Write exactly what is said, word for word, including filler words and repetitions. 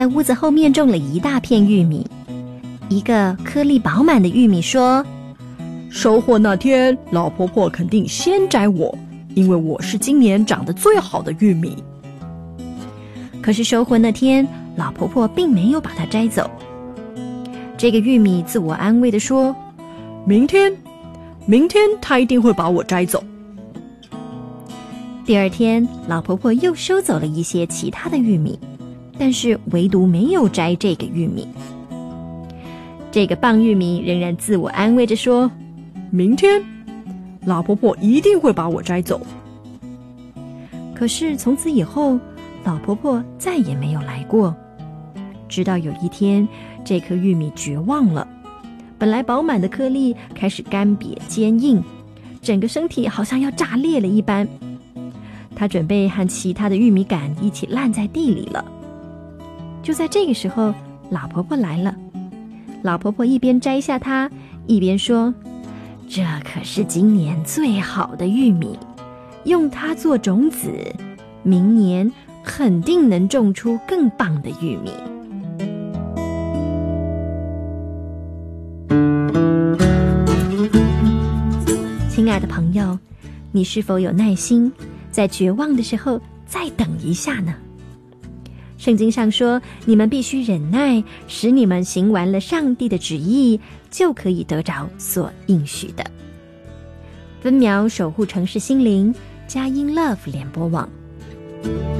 在屋子后面种了一大片玉米。一个颗粒饱满的玉米说： 收获那天，老婆婆肯定先摘我，因为我是今年长得最好的玉米。 可是收获那天，老婆婆并没有把它摘走。这个玉米自我安慰地说： 明天，明天她一定会把我摘走。 第二天，老婆婆又收走了一些其他的玉米，但是唯独没有摘这个玉米。这个棒玉米仍然自我安慰着说： 明天，老婆婆一定会把我摘走。 可是从此以后，老婆婆再也没有来过。直到有一天，这颗玉米绝望了，本来饱满的颗粒开始干瘪坚硬，整个身体好像要炸裂了一般。它准备和其他的玉米杆一起烂在地里了。就在这个时候，老婆婆来了。老婆婆一边摘下它，一边说：这可是今年最好的玉米，用它做种子，明年肯定能种出更棒的玉米。亲爱的朋友，你是否有耐心，在绝望的时候再等一下呢？圣经上说，你们必须忍耐，使你们行完了上帝的旨意，就可以得着所应许的。分秒守护城市心灵，佳音 Love 联播网。